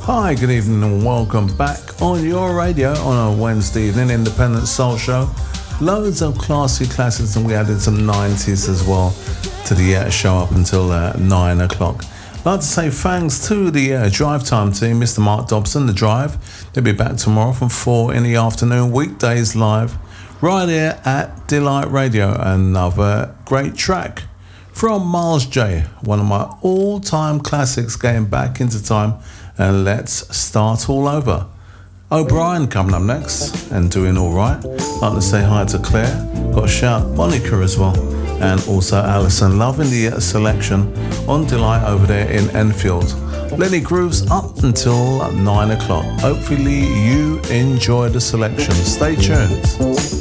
Hi, good evening and welcome back on your radio on a Wednesday evening, Independent Soul Show. Loads of classy classics, and we added some 90s as well to the show up until 9 o'clock. I'd like to say thanks to the Drive Time team, Mr. Mark Dobson, The Drive. They'll be back tomorrow from 4 in the afternoon, weekdays live, right here at Delight Radio. Another great track from Miles J, one of my all-time classics, getting back into time. And let's start all over. O'Brien coming up next and doing all right. I'd like to say hi to Claire. Got to shout Monica as well. And also Alison, loving the selection on Delight over there in Enfield. Lenny Grooves up until 9 o'clock. Hopefully you enjoy the selection. Stay tuned.